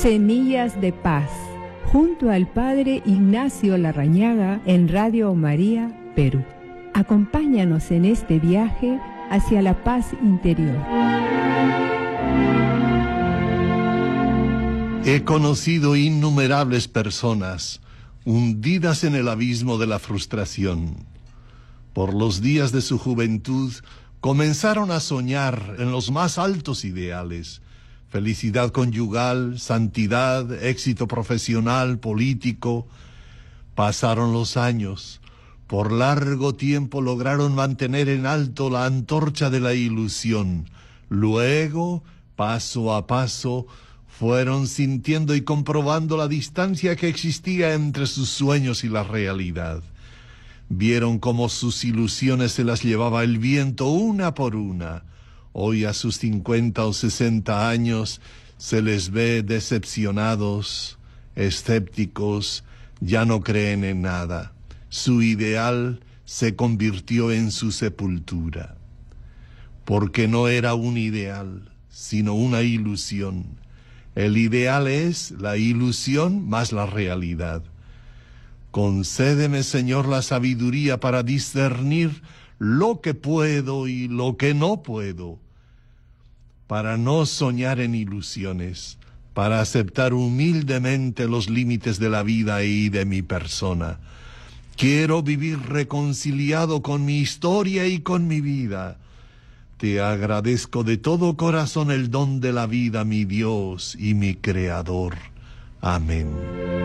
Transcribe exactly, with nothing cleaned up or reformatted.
Semillas de Paz, junto al Padre Ignacio Larrañaga en Radio María, Perú. Acompáñanos en este viaje hacia la paz interior. He conocido innumerables personas hundidas en el abismo de la frustración. Por los días de su juventud comenzaron a soñar en los más altos ideales: felicidad conyugal, santidad, éxito profesional, político. Pasaron los años. Por largo tiempo lograron mantener en alto la antorcha de la ilusión. Luego, paso a paso, fueron sintiendo y comprobando la distancia que existía entre sus sueños y la realidad. Vieron cómo sus ilusiones se las llevaba el viento una por una. Hoy, a sus cincuenta o sesenta años, se les ve decepcionados, escépticos, ya no creen en nada. Su ideal se convirtió en su sepultura. Porque no era un ideal, sino una ilusión. El ideal es la ilusión más la realidad. Concédeme, Señor, la sabiduría para discernir lo que puedo y lo que no puedo, para no soñar en ilusiones, para aceptar humildemente los límites de la vida y de mi persona. Quiero vivir reconciliado con mi historia y con mi vida. Te agradezco de todo corazón el don de la vida, mi Dios y mi Creador. Amén.